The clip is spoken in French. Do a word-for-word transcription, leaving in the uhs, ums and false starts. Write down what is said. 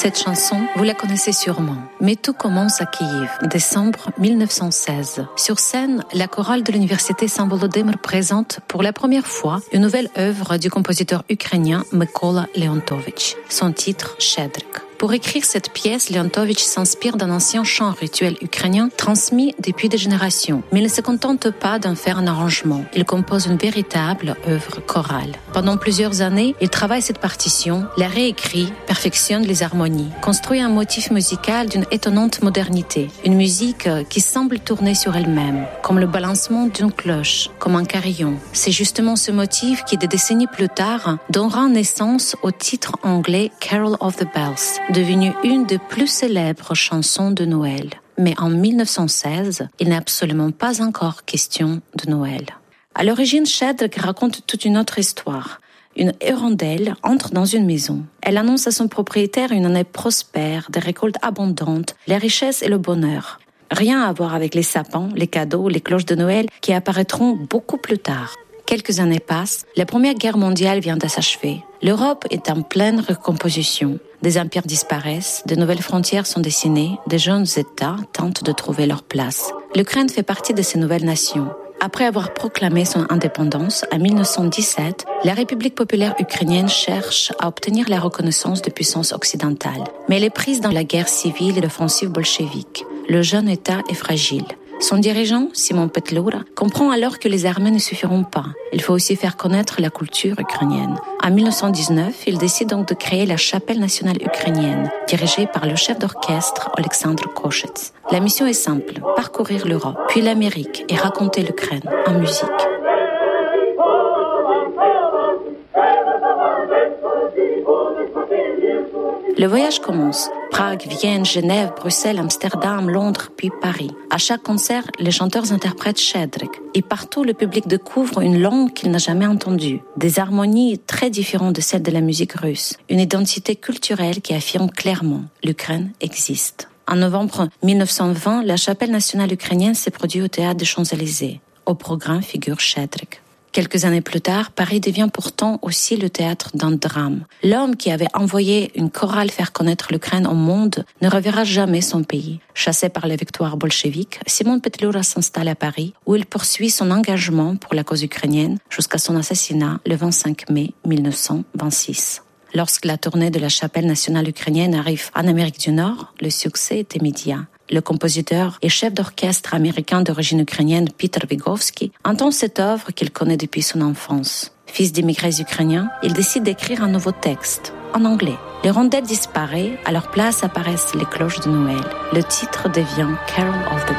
Cette chanson, vous la connaissez sûrement. Mais tout commence à Kiev, décembre mille neuf cent seize. Sur scène, la chorale de l'université Saint-Volodymyr présente pour la première fois une nouvelle œuvre du compositeur ukrainien Mykola Leontovitch. Son titre, Shchedrik. Pour écrire cette pièce, Leontovitch s'inspire d'un ancien chant rituel ukrainien transmis depuis des générations. Mais il ne se contente pas d'en faire un arrangement. Il compose une véritable œuvre chorale. Pendant plusieurs années, il travaille cette partition, la réécrit, perfectionne les harmonies, construit un motif musical d'une étonnante modernité. Une musique qui semble tourner sur elle-même, comme le balancement d'une cloche, comme un carillon. C'est justement ce motif qui, des décennies plus tard, donnera naissance au titre anglais Carol of the Bells, devenue une des plus célèbres chansons de Noël. Mais en mille neuf cent seize, il n'est absolument pas encore question de Noël. À l'origine, Shchedrik raconte toute une autre histoire. Une hirondelle entre dans une maison. Elle annonce à son propriétaire une année prospère, des récoltes abondantes, la richesse et le bonheur. Rien à voir avec les sapins, les cadeaux, les cloches de Noël qui apparaîtront beaucoup plus tard. Quelques années passent, la Première Guerre mondiale vient à s'achever. L'Europe est en pleine recomposition. Des empires disparaissent, de nouvelles frontières sont dessinées, de jeunes États tentent de trouver leur place. L'Ukraine fait partie de ces nouvelles nations. Après avoir proclamé son indépendance en mille neuf cent dix-sept, la République populaire ukrainienne cherche à obtenir la reconnaissance de puissance occidentale. Mais elle est prise dans la guerre civile et l'offensive bolchevique. Le jeune État est fragile. Son dirigeant, Simon Petliura, comprend alors que les armées ne suffiront pas. Il faut aussi faire connaître la culture ukrainienne. En mille neuf cent dix-neuf, il décide donc de créer la Chapelle nationale ukrainienne, dirigée par le chef d'orchestre Alexandre Koshetz. La mission est simple, parcourir l'Europe, puis l'Amérique et raconter l'Ukraine en musique. Le voyage commence. Prague, Vienne, Genève, Bruxelles, Amsterdam, Londres, puis Paris. À chaque concert, les chanteurs interprètent Shchedrik. Et partout, le public découvre une langue qu'il n'a jamais entendue. Des harmonies très différentes de celles de la musique russe. Une identité culturelle qui affirme clairement l'Ukraine existe. En novembre mille neuf cent vingt, la Chapelle nationale ukrainienne s'est produite au théâtre des Champs-Élysées. Au programme figure Shchedrik. Quelques années plus tard, Paris devient pourtant aussi le théâtre d'un drame. L'homme qui avait envoyé une chorale faire connaître l'Ukraine au monde ne reverra jamais son pays. Chassé par la victoire bolchevique, Simon Petliura s'installe à Paris où il poursuit son engagement pour la cause ukrainienne jusqu'à son assassinat le vingt-cinq mai mille neuf cent vingt-six. Lorsque la tournée de la Chapelle nationale ukrainienne arrive en Amérique du Nord, le succès est immédiat. Le compositeur et chef d'orchestre américain d'origine ukrainienne Peter Vygotsky entend cette œuvre qu'il connaît depuis son enfance. Fils d'immigrés ukrainiens, il décide d'écrire un nouveau texte, en anglais. Les rondelles disparaissent, à leur place apparaissent les cloches de Noël. Le titre devient Carol of the